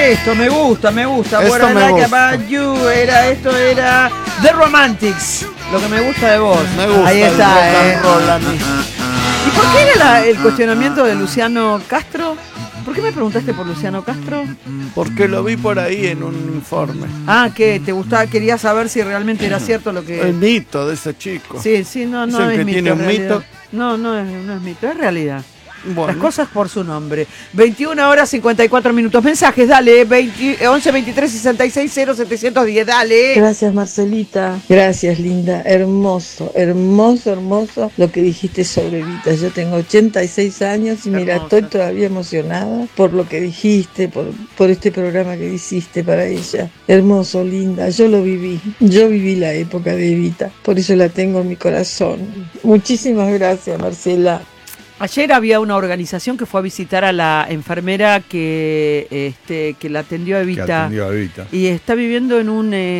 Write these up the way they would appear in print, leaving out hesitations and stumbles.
esto, me gusta. Esto What I me like gusta. about you, esto era The Romantics. Lo que me gusta de vos. Me gusta Ahí el está, rock and roll a mí. ¿Y por qué era el cuestionamiento de Luciano Castro? ¿Por qué me preguntaste por Luciano Castro? Porque lo vi por ahí en un informe. Ah, ¿qué? ¿Te gustaba? Quería saber si realmente era cierto lo que... El mito de ese chico. Sí, no Dicen es que mito. tiene en un realidad. mito. No es mito, es realidad. Bueno. Las cosas por su nombre. 21 horas 54 minutos. Mensajes, dale. 11 23 66 0 710, dale. Gracias, Marcelita. Gracias, linda. Hermoso lo que dijiste sobre Evita. Yo tengo 86 años y mira, Hermosa. estoy todavía emocionada por lo que dijiste, por este programa que hiciste para ella. Hermoso, linda. Yo lo viví. Yo viví la época de Evita. Por eso la tengo en mi corazón. Muchísimas gracias, Marcela. Ayer había una organización que fue a visitar a la enfermera que la atendió a Evita. Y está viviendo en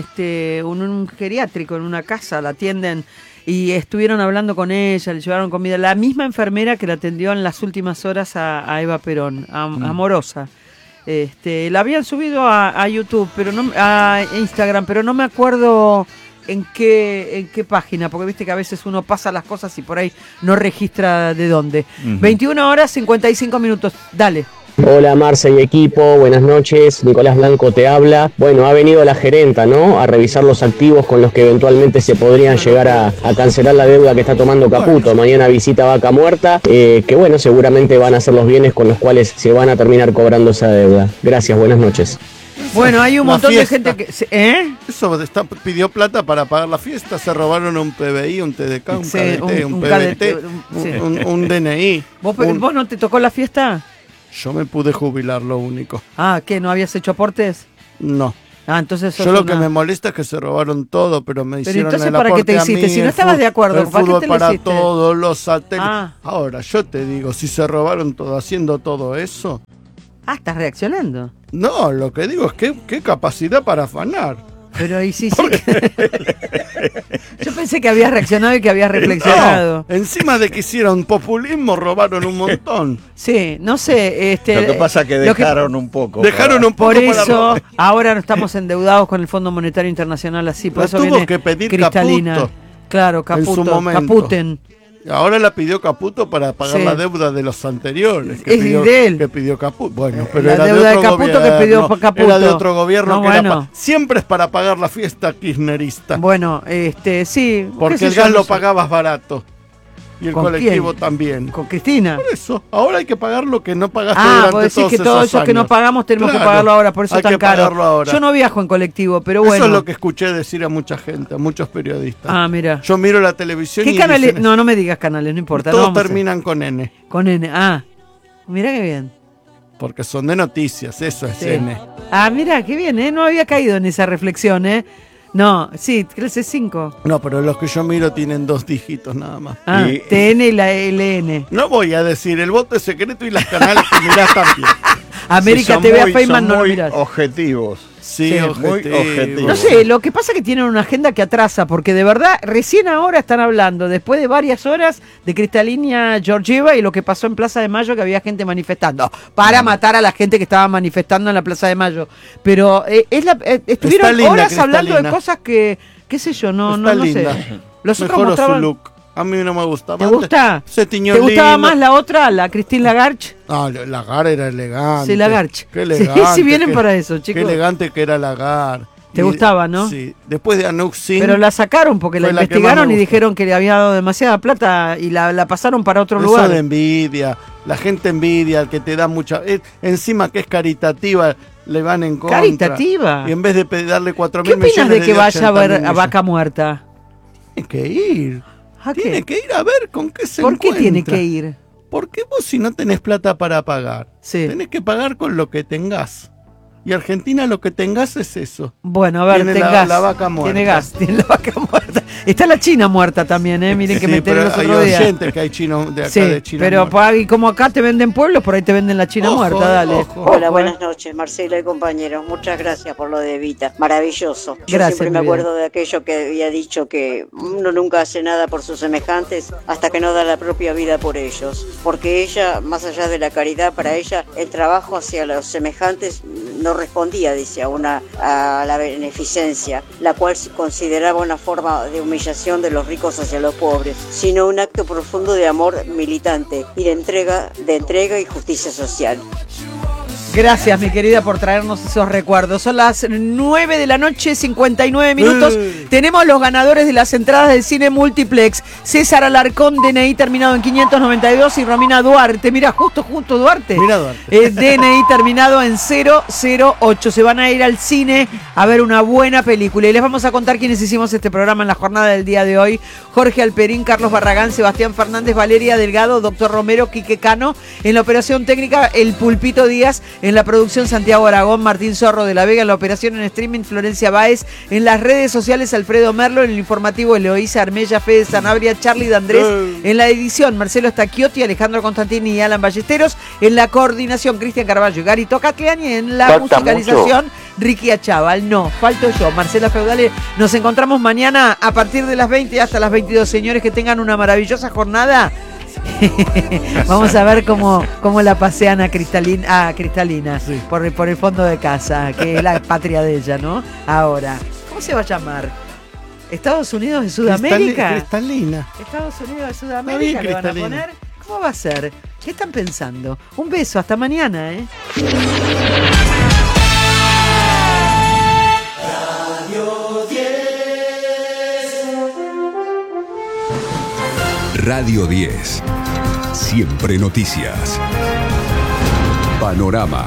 un geriátrico, en una casa, la atienden. Y estuvieron hablando con ella, le llevaron comida. La misma enfermera que la atendió en las últimas horas a Eva Perón, Amorosa. La habían subido a YouTube, pero no a Instagram, pero no me acuerdo en qué página, porque viste que a veces uno pasa las cosas y por ahí no registra de dónde. 21 horas 55 minutos, dale. Hola Marce y equipo, buenas noches, Nicolás Blanco te habla. Bueno, ha venido la gerenta, ¿no?, a revisar los activos con los que eventualmente se podrían llegar a cancelar la deuda que está tomando Caputo. Mañana visita Vaca Muerta, que bueno, seguramente van a ser los bienes con los cuales se van a terminar cobrando esa deuda. Gracias, buenas noches. Bueno, hay un montón de gente que... Eso pidió plata para pagar la fiesta. Se robaron un PBI, un TDK, un Sí, KDT, un KDT, PBT, un DNI. ¿Vos no te tocó la fiesta? Yo me pude jubilar, lo único. Ah, ¿qué? ¿No habías hecho aportes? No. Ah, entonces Yo lo que me molesta es que se robaron todo, pero me hicieron entonces, el ¿para qué aporte te a hiciste? mí, Si no el estabas de acuerdo, el ¿para qué fútbol te lo para hiciste? todos, los satélites. Ah. Ahora, yo te digo, si se robaron todo haciendo todo eso... Ah, estás reaccionando. No, lo que digo es que qué capacidad para afanar. Pero ahí sí. Yo pensé que habías reaccionado y que habías reflexionado. No, encima de que hicieron populismo, robaron un montón. Sí, no sé. Lo que pasa es que dejaron un poco. Dejaron un poco Por para eso, robar. ahora no estamos endeudados con el Fondo Monetario Internacional así. Por La eso tuvo viene que pedir cristalina. Caputo. Claro, En su Caputo. momento. Caputen. Ahora la pidió Caputo para pagar Sí. la deuda de los anteriores. Es de él. Que pidió Caputo. Bueno, pero La era deuda de de otro Caputo gobierno. que pidió Caputo. Era de otro gobierno No, que era bueno. siempre es para pagar la fiesta kirchnerista. Bueno, sí. Porque qué el sé yo, gas no lo sé. pagabas barato. Y el ¿Con colectivo quién? también. Con Cristina. Por eso, ahora hay que pagar lo que no pagaste Ah, durante vos decís todos que todo esos eso que no años. pagamos tenemos que Claro, pagarlo ahora, por eso hay es tan que caro. pagarlo ahora. Yo no viajo en colectivo, pero bueno. Eso es lo que escuché decir a mucha gente, a muchos periodistas. Ah, mira. Yo miro la televisión ¿Qué y canales? dicen, No me digas canales, no importa. no todos vamos a- terminan con N, Con N. Ah, mira qué bien. porque son de noticias, eso es Sí. N. Ah, mira qué bien, ¿eh? No había caído en esa reflexión, ¿eh? No, sí, clase 5. No, pero los que yo miro tienen 2 dígitos nada más. Ah, Y- TN y la LN. No voy a decir el voto es secreto y las canales que mirás también. América Son TV a muy- Feynman son no lo muy mirás. objetivos. Sí, Sí, muy objetivo. No sé, lo que pasa es que tienen una agenda que atrasa, porque de verdad, recién ahora están hablando, después de varias horas, de Cristalina Georgieva y lo que pasó en Plaza de Mayo, que había gente manifestando, para matar a la gente que estaba manifestando en la Plaza de Mayo. Pero estuvieron Está linda, horas hablando de Cristalina. cosas que, qué sé yo, no Está linda. sé. Los otros Mejoró mostraban... su look. A mí no me gustaba. ¿Te Antes gusta? Se tiñó ¿Te gustaba lindo. más la otra, la Christine Lagarde? No, Lagarde era elegante. Sí, Lagarde. Qué elegante. Sí, vienen qué- para eso, Qué chicos. elegante que era Lagarde. ¿Te Y- gustaba, no? Sí. Después de Anouk Singh. Pero la sacaron porque la fue la que más investigaron me y gustó. dijeron que le había dado demasiada plata y la pasaron para otro Eso lugar. de envidia. La gente envidia, el que te da mucha. Encima que es caritativa, le van en contra. ¿Caritativa? Y en vez de darle 4.000 ¿Qué millones. opinas de que le dio vaya a ver 80.000 a millones. Vaca Muerta? Tiene que ir. ¿A qué? Tiene que ir a ver con qué se ¿Por qué encuentra. tiene que ir? Porque vos si no tenés plata para pagar, Sí. tenés que pagar con lo que tengas. Y Argentina lo que tengas es eso. Bueno, a ver, Tiene ten la- gas. la vaca muerta. Tiene gas, tiene la vaca muerta. Está la China muerta también, miren que me enteré los otros días. Hay oyentes que hay chinos de acá, sí, de China pero y como acá te venden pueblos, por ahí te venden la China muerta, dale. Hola, buenas noches, Marcela y compañeros. Muchas gracias por lo de Evita. Maravilloso. Yo Gracias, siempre me acuerdo de aquello que había dicho, que uno nunca hace nada por sus semejantes hasta que no da la propia vida por ellos. Porque ella, más allá de la caridad, para ella el trabajo hacia los semejantes no respondía, dice, a la beneficencia, la cual se consideraba una forma de humillación de los ricos hacia los pobres, sino un acto profundo de amor militante y de entrega y justicia social. Gracias, mi querida, por traernos esos recuerdos. Son las 9 de la noche, 59 minutos. Tenemos los ganadores de las entradas del cine multiplex. César Alarcón, DNI terminado en 592, y Romina Duarte. Mira, justo Duarte. Mira Duarte. DNI terminado en 008. Se van a ir al cine a ver una buena película. Y les vamos a contar quiénes hicimos este programa en la jornada del día de hoy. Jorge Alperín, Carlos Barragán, Sebastián Fernández, Valeria Delgado, Doctor Romero, Quique Cano. En la operación técnica, El Pulpito Díaz. En la producción, Santiago Aragón, Martín Zorro de la Vega. En la operación en streaming, Florencia Báez. En las redes sociales, Alfredo Merlo. En el informativo, Eloísa Armella, Fede Sanabria, Charlie D'Andrés. En la edición, Marcelo Stacchiotti, Alejandro Constantini y Alan Ballesteros. En la coordinación, Cristian Carballo y Gary Tocatlián. Y en la musicalización, Ricky Achával. No, falto yo, Marcela Feudale. Nos encontramos mañana a partir de las 20 hasta las 22. Señores, que tengan una maravillosa jornada. Vamos a ver cómo la pasean a Cristalina sí, por el fondo de casa, que es la patria de ella, ¿no? Ahora, ¿cómo se va a llamar? ¿Estados Unidos de Sudamérica? Cristalina. ¿Estados Unidos de Sudamérica le van a poner? ¿Cómo va a ser? ¿Qué están pensando? Un beso, hasta mañana, Radio 10. Siempre noticias. Panorama.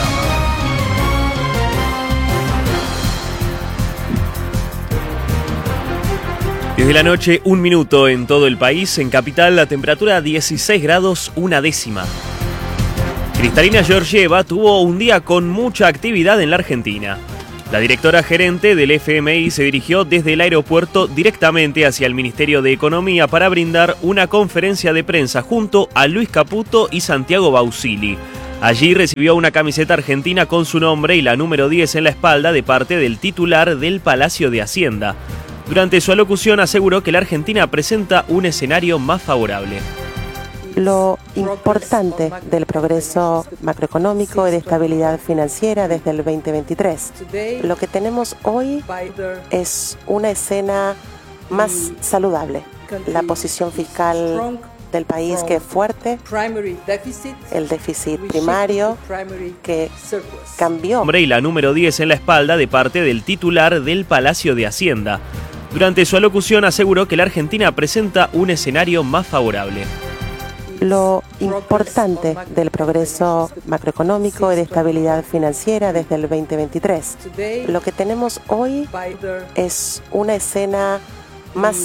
Desde la noche, 1 minuto en todo el país. En capital, la temperatura 16 grados, 1/10. Cristalina Georgieva tuvo un día con mucha actividad en la Argentina. La directora gerente del FMI se dirigió desde el aeropuerto directamente hacia el Ministerio de Economía para brindar una conferencia de prensa junto a Luis Caputo y Santiago Bausili. Allí recibió una camiseta argentina con su nombre y la número 10 en la espalda de parte del titular del Palacio de Hacienda. Durante su alocución aseguró que la Argentina presenta un escenario más favorable. Lo importante del progreso macroeconómico y de estabilidad financiera desde el 2023. Lo que tenemos hoy es una escena más saludable. La posición fiscal del país, que es fuerte, el déficit primario que cambió. Y la número 10 en la espalda de parte del titular del Palacio de Hacienda. Durante su alocución aseguró que la Argentina presenta un escenario más favorable. Lo importante del progreso macroeconómico y de estabilidad financiera desde el 2023. Lo que tenemos hoy es una escena más